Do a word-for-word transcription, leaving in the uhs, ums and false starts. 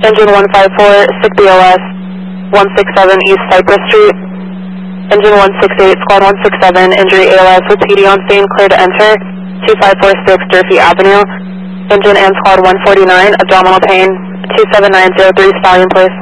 Engine one five four, sick B O S, one six seven East Cypress Street. Engine one six eight, squad one six seven, injury A L S with P D on scene, clear to enter, two five four six Durfee Avenue. Engine and squad one forty-nine, abdominal pain, two seven nine zero three, stallion place.